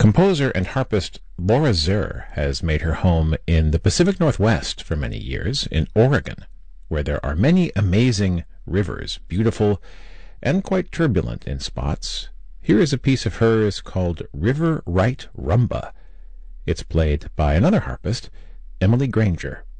Composer and harpist Laura Zur has made her home in the Pacific Northwest for many years, in Oregon, where there are many amazing rivers, beautiful and quite turbulent in spots. Here is a piece of hers called River Right Rumba. It's played by another harpist, Emily Granger.